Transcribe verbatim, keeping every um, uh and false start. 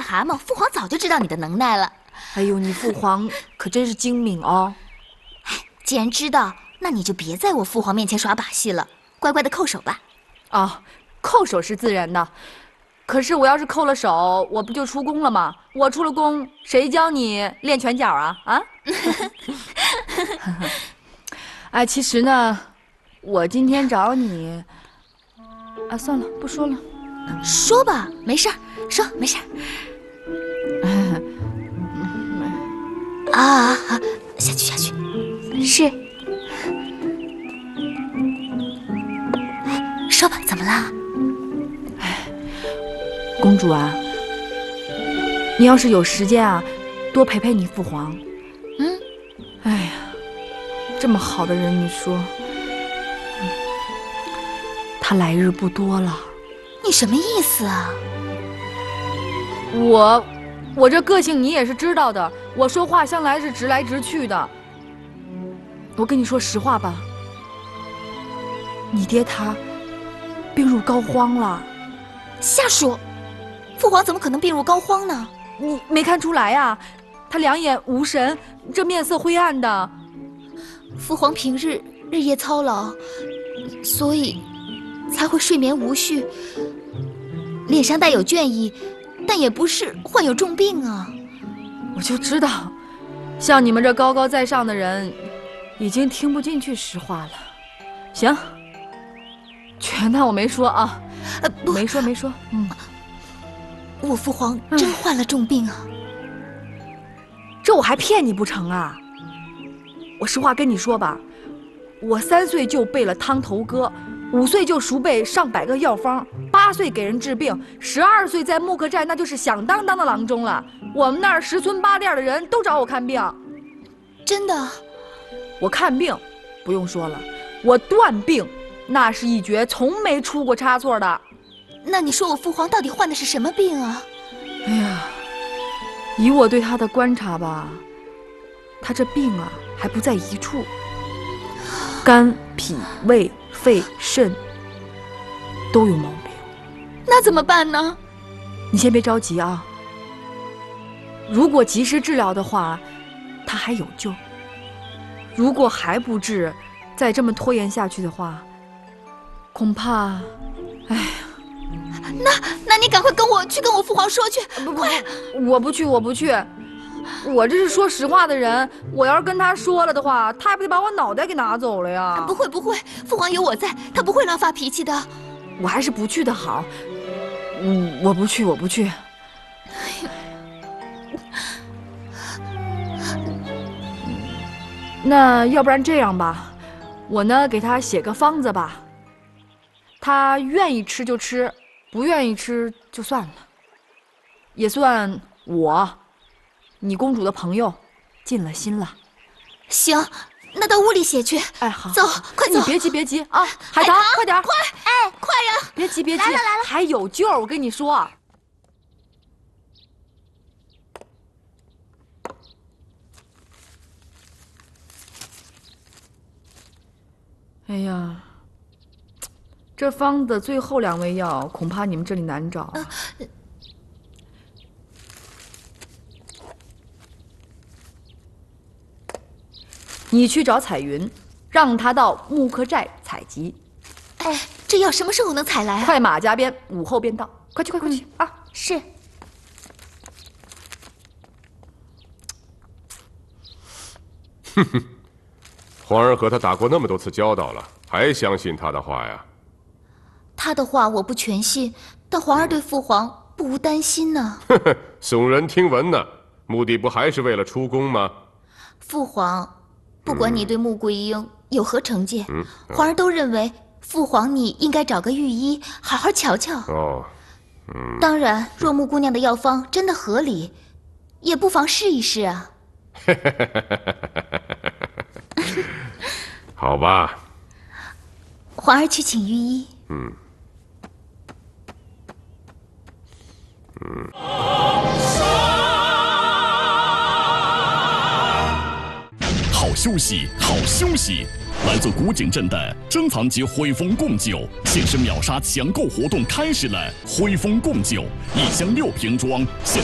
蛤蟆，父皇早就知道你的能耐了。 哎呦，你父皇可真是精明哦。 哎，既然知道，那你就别在我父皇面前耍把戏了，乖乖的叩首吧。 啊，叩首是自然的，可是我要是叩了手，我不就出宫了吗？我出了宫，谁教你练拳脚啊？啊？哎，其实呢，我今天找你，啊，算了，不说了。 说吧，没事儿，说没事儿。啊啊啊！下去下去，是。说吧，怎么了？ 哎，公主啊，你要是有时间啊，多陪陪你父皇。 嗯。 哎呀，这么好的人，你说，嗯，他来日不多了。 你什么意思啊？ 我，我这个性你也是知道的，我说话向来是直来直去的。我跟你说实话吧，你爹他病入膏肓了。 瞎说！父皇怎么可能病入膏肓呢？ 你没看出来呀？他两眼无神，这面色灰暗的。 父皇平日日夜操劳，所以才会睡眠无序，脸上带有倦意，但也不是患有重病啊。 我就知道，像你们这高高在上的人，已经听不进去实话了。行，全当我没说啊。 呃，不， 没说没说。嗯， 我父皇真患了重病啊。 这我还骗你不成啊？我实话跟你说吧，我三岁就背了汤头歌，五岁就熟背上百个药方，八岁给人治病，十二岁在木刻寨那就是响当当的郎中了。我们那儿十村八店的人都找我看病。 真的？ 我看病不用说了，我断病那是一绝，从没出过差错的。 那你说我父皇到底患的是什么病啊？ 哎呀，以我对他的观察吧，他这病啊还不在一处，肝、脾、胃、肺、肾都有毛病。 那怎么办呢？ 你先别着急啊，如果及时治疗的话，他还有救。如果还不治，再这么拖延下去的话，恐怕，哎呀， 那那你赶快跟我去跟我父皇说去， 不不， 快！ 我不去，我不去，我这是说实话的人，我要是跟他说了的话，他还不得把我脑袋给拿走了呀？ 不会不会，父皇有我在，他不会乱发脾气的。 我还是不去的好。嗯，我不去，我不去。那要不然这样吧，我呢给他写个方子吧，他愿意吃就吃，不愿意吃就算了，也算我，你公主的朋友，尽了心了。 行，那到屋里写去。 哎，好， 走，快走！ 你别急，别急啊，海棠，快点， 快！哎，快呀！ 别急，别急， 来了来了， 还有救！我跟你说。哎呀，这方子最后两味药，恐怕你们这里难找。呃你去找彩云，让她到木刻寨采集。 哎，这药什么时候能采来啊？ 快马加鞭，午后便到。快去，快快去、嗯、啊！ 是。 哼哼。皇儿和他打过那么多次交道了，还相信他的话呀？ 他的话我不全信，但皇儿对父皇不无担心呢。 呵呵，耸人听闻呢，目的不还是为了出宫吗？ 父皇，不管你对穆桂英有何成见， 嗯， 皇儿都认为父皇你应该找个御医好好瞧瞧。 哦，嗯。 当然，若穆姑娘的药方真的合理，也不妨试一试啊。 好吧， 皇儿去请御医。 嗯嗯。 好休息，好休息！来自古井镇的珍藏级汇丰贡酒限时秒杀抢购活动开始了！汇丰贡酒一箱六瓶装，现